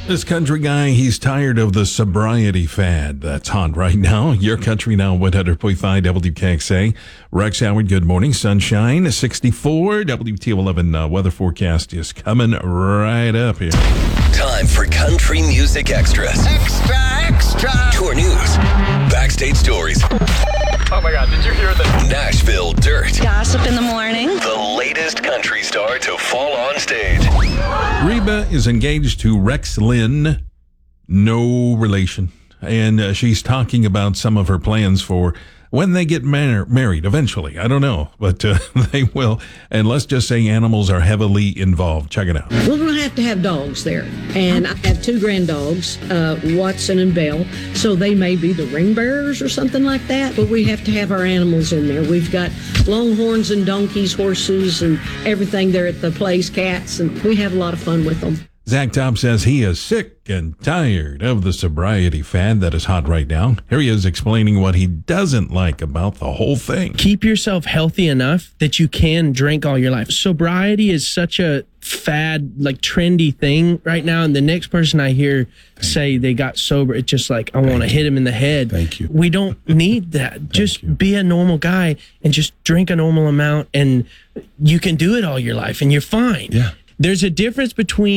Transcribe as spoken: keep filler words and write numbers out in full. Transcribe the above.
This country guy, he's tired of the sobriety fad that's hot right now. Your Country Now, one hundred point five W K X A. Rex Howard, good morning. Sunshine, sixty-four. W T O eleven uh, weather forecast is coming right up here. Time for Country Music Extras. Extra, extra. Tour news, backstage stories, Oh my God, did you hear that? Nashville dirt, Gossip in the morning. the latest country star to fall on stage. Reba is engaged to Rex Lynn, no relation. And uh, she's talking about some of her plans for when they get mar- married eventually. I don't know, but uh, they will. And let's just say animals are heavily involved. Check it out. We're going to have to have dogs there. And I have two grand dogs, uh, Watson and Belle. So they may be the ring bearers or something like that. But we have to have our animals in there. We've got longhorns and donkeys, horses, and everything there at the place, cats. And we have a lot of fun with them. Zach Top says he is sick and tired of the sobriety fad that is hot right now. Here he is explaining what he doesn't like about the whole thing. Keep yourself healthy enough that you can drink all your life. Sobriety is such a fad, like trendy thing right now. And the next person I hear say they got sober, it's just like, I want to hit him in the head. Thank you. We don't need that. Just be a normal guy and just drink a normal amount, and you can do it all your life and you're fine. Yeah. There's a difference between